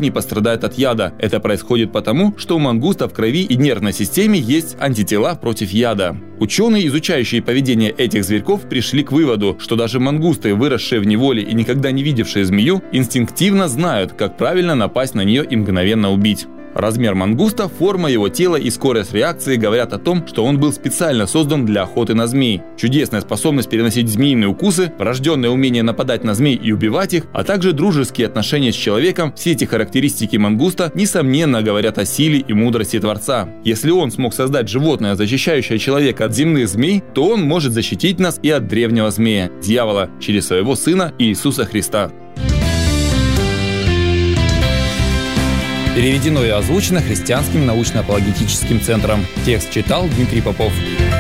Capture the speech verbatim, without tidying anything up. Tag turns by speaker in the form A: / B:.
A: не пострадает от яда. Это происходит потому, что у мангуста в крови и нервной системе есть антитела против яда. Ученые, изучающие поведение этих зверьков, пришли к выводу, что даже мангусты, выросшие в неволе и никогда не видевшие змею, инстинктивно знают, как правильно напасть на нее и мгновенно убить. Размер мангуста, форма его тела и скорость реакции говорят о том, что он был специально создан для охоты на змей. Чудесная способность переносить змеиные укусы, врожденное умение нападать на змей и убивать их, а также дружеские отношения с человеком – все эти характеристики мангуста, несомненно, говорят о силе и мудрости Творца. Если он смог создать животное, защищающее человека от земных змей, то он может защитить нас и от древнего змея – дьявола, через своего Сына Иисуса Христа. Переведено и озвучено Христианским научно-апологетическим центром. Текст читал Дмитрий Попов.